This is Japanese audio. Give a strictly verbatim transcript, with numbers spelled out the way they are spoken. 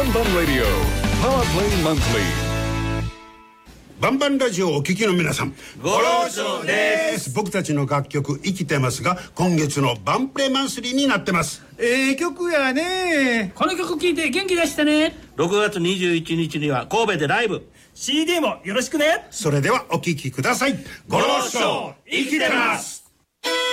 バンバンラジオパワープレイマンスリー。 バンバンラジオをお聞きの皆さん、 ご老承です。 僕たちの楽曲生きてますが、今月のバンプレマンスリーになってます。 ええ曲やね。 この曲聴いて元気出してね。 ろくがつにじゅういちにちには神戸でライブ。 シーディー もよろしくね。 それではお聴きください。ご老承生きてます。